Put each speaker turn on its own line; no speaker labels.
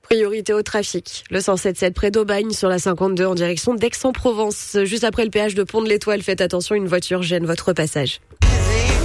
Priorité au trafic. Le 107.7 près d'Aubagne sur la 52 en direction d'Aix-en-Provence. Juste après le péage de Pont de l'Étoile, faites attention, une voiture gêne votre passage.